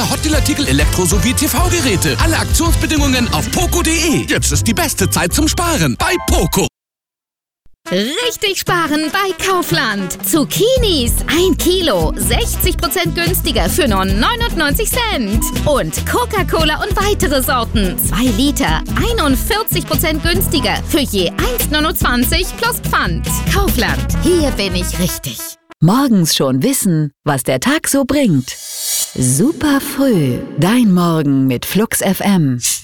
Hotdeal-Artikel, Elektro- sowie TV-Geräte. Alle Aktionsbedingungen auf poco.de. Jetzt ist die beste Zeit zum Sparen bei Poco. Richtig sparen bei Kaufland. Zucchinis 1 Kilo, 60% günstiger für nur 99 Cent. Und Coca-Cola und weitere Sorten, 2 Liter, 41% günstiger für je 1,29 plus Pfand. Kaufland, hier bin ich richtig. Morgens schon wissen, was der Tag so bringt. Super früh, dein Morgen mit Flux FM.